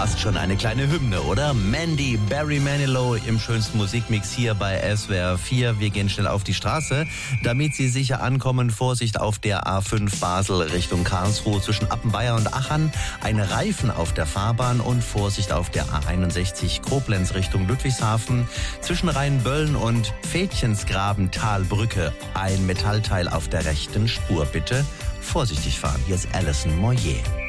Fast schon eine kleine Hymne, oder? Mandy, Barry Manilow im schönsten Musikmix hier bei SWR 4. Wir gehen schnell auf die Straße, damit Sie sicher ankommen. Vorsicht auf der A5 Basel Richtung Karlsruhe zwischen Appenweier und Achern. Ein Reifen auf der Fahrbahn und Vorsicht auf der A61 Koblenz Richtung Ludwigshafen. Zwischen Rheinböllen und Fädchensgraben Talbrücke. Ein Metallteil auf der rechten Spur. Bitte vorsichtig fahren. Hier ist Alison Moyer.